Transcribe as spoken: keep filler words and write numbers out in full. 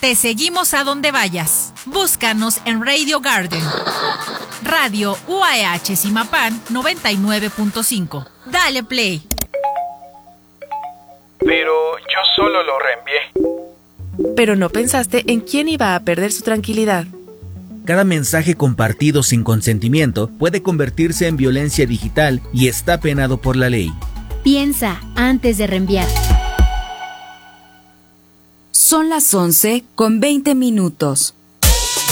Te seguimos a donde vayas. Búscanos en Radio Garden. Radio U A E H Zimapán noventa y nueve punto cinco. Dale play. Pero yo solo lo reenvié. Pero no pensaste en quién iba a perder su tranquilidad. Cada mensaje compartido sin consentimiento puede convertirse en violencia digital y está penado por la ley. Piensa antes de reenviar. Son las once con veinte minutos.